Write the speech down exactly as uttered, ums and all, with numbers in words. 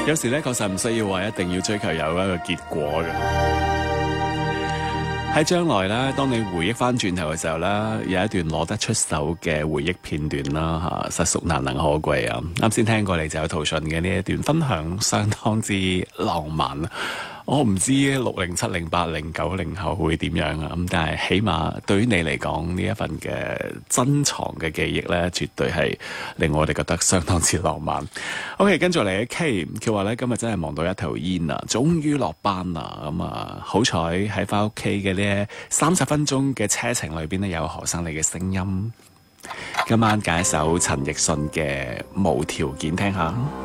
有時咧確實唔需要話一定要追求有一個結果嘅。喺將來咧，當你回憶翻轉頭嘅時候咧，有一段攞得出手嘅回憶片段啦，嚇，實屬難能可貴啊！啱先聽過你就有圖信嘅呢一段分享，相當之浪漫。我唔知六零、七零、八零、九零後會點樣啊？咁但係起碼對於你嚟講，呢一份嘅珍藏嘅記憶咧，絕對係令我哋覺得相當之浪漫。OK， 跟住嚟嘅 K， 佢話咧今日真係忙到一頭煙啊，終於落班啦。咁啊，好彩喺翻屋企嘅呢三十分鐘嘅車程裏邊咧，有何生你嘅聲音。今晚揀一首陳奕迅嘅《無條件》聽下。